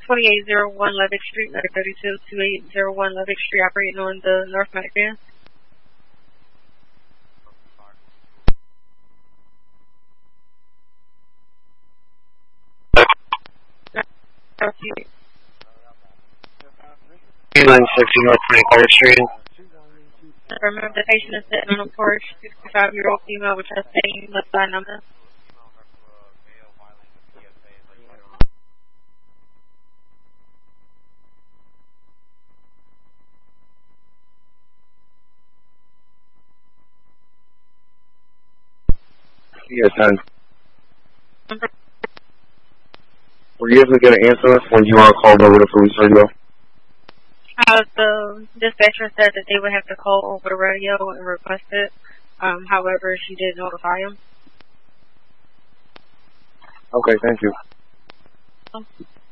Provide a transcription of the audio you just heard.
2801 Levick Street, letter 32, 2801 Levick Street, operating on the North Mac van. Okay. 960 North 23rd Street. Remember, the patient is sitting on a porch, 65-year-old female with chest pain, left side numbness. Yes, hon. Were you able to get an answer when you are called over to police radio? The dispatcher said that they would have to call over the radio and request it. However, she did notify him. Okay, thank you.